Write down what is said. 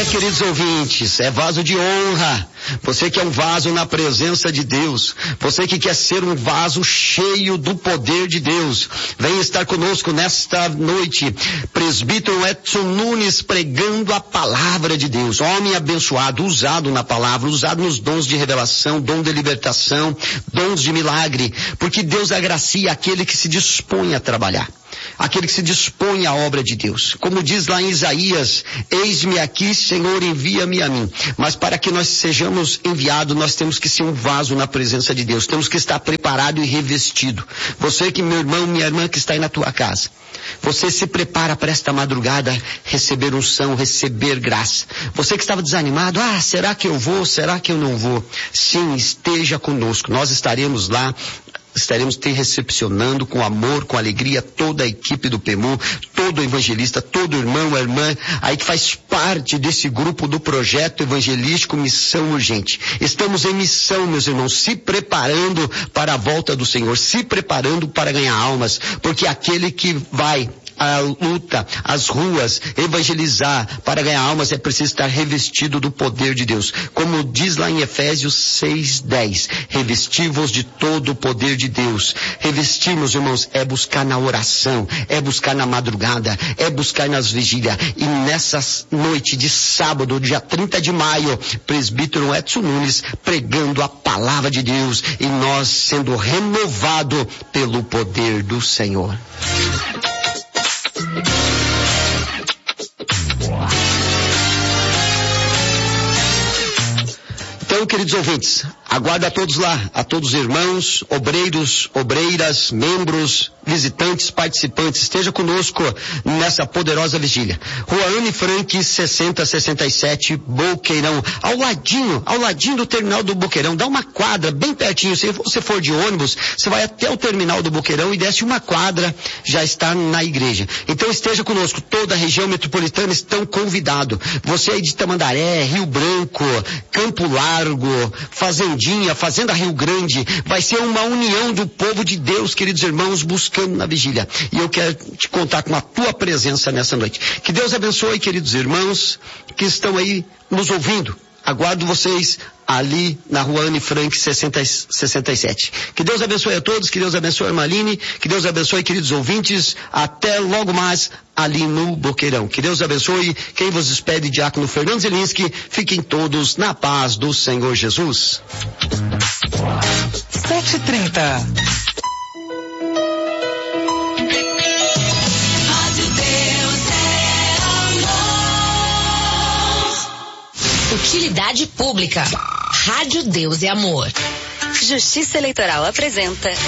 queridos ouvintes, é vaso de honra. Você que é um vaso na presença de Deus. Você que quer ser um vaso cheio do poder de Deus. Vem estar conosco nesta noite. Presbítero Edson Nunes pregando a palavra de Deus. Homem abençoado, usado na palavra, usado nos dons de revelação, dom de libertação, dons de milagre. Porque Deus agracia aquele que se dispõe a trabalhar. Aquele que se dispõe à obra de Deus. Como diz lá em Isaías, eis-me aqui, Senhor, envia-me a mim. Mas para que nós sejamos enviados, nós temos que ser um vaso na presença de Deus. Temos que estar preparado e revestido. Você que, meu irmão, minha irmã que está aí na tua casa, você se prepara para esta madrugada receber unção, receber graça. Você que estava desanimado, será que eu vou? Será que eu não vou? Sim, esteja conosco. Nós estaremos lá. Estaremos te recepcionando com amor, com alegria, toda a equipe do PEMU, todo evangelista, todo irmão, irmã, aí que faz parte desse grupo do projeto evangelístico Missão Urgente. Estamos em missão, meus irmãos, se preparando para a volta do Senhor, se preparando para ganhar almas, porque aquele que vai a luta, as ruas, evangelizar, para ganhar almas é preciso estar revestido do poder de Deus. Como diz lá em Efésios 6:10, revesti-vos de todo o poder de Deus. Revestir, irmãos, é buscar na oração, é buscar na madrugada, é buscar nas vigílias. E nessa noite de sábado, dia 30 de maio, presbítero Edson Nunes pregando a palavra de Deus e nós sendo renovados pelo poder do Senhor. Então, queridos ouvintes, aguardo a todos lá, a todos os irmãos, obreiros, obreiras, membros, visitantes, participantes, esteja conosco nessa poderosa vigília. Rua Anne Frank, 6067, Boqueirão, ao ladinho do terminal do Boqueirão, dá uma quadra bem pertinho. Se você for de ônibus, você vai até o terminal do Boqueirão e desce uma quadra, já está na igreja. Então esteja conosco, toda a região metropolitana estão convidados. Você aí de Tamandaré, Rio Branco, Campo Largo, Fazendinha, Fazenda Rio Grande, vai ser uma união do povo de Deus, queridos irmãos, buscando na vigília. E eu quero te contar com a tua presença nessa noite. Que Deus abençoe, queridos irmãos, que estão aí nos ouvindo. Aguardo vocês ali na Rua Anne Frank 67. Que Deus abençoe a todos, que Deus abençoe a Marlene, que Deus abençoe, queridos ouvintes, até logo mais ali no Boqueirão. Que Deus abençoe quem vos despede, Diácono Fernando Zelinski. Fiquem todos na paz do Senhor Jesus. 7h30. Utilidade pública. Rádio Deus é Amor. Justiça Eleitoral apresenta